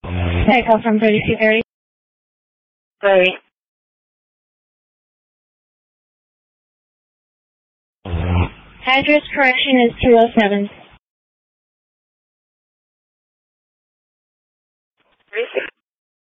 Takeoff from 3230. Sorry. Address correction is 207. 36.